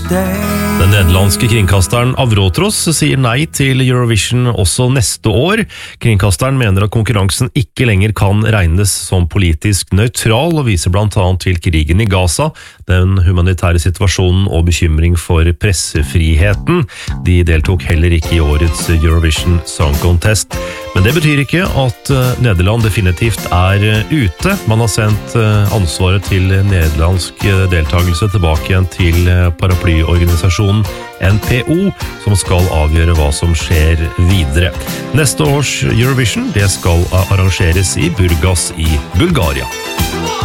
Den nederlandske kringkasteren Avrotros sier nei til Eurovision også neste år. Kringkasteren mener at konkurransen ikke lenger kan regnes som politisk nøytral, og viser blant annet til krigen i Gaza, den humanitære situasjonen og bekymring for pressefriheten. De deltok heller ikke i årets Eurovision Song Contest. Men det betyr ikke at Nederland definitivt er ute. Man har sendt ansvaret til nederlandsk deltakelse tilbake igjen til paraplyorganisasjonen NPO, som skal avgjøre hva som skjer videre. Neste års Eurovision det skal arrangeres i Burgas i Bulgaria.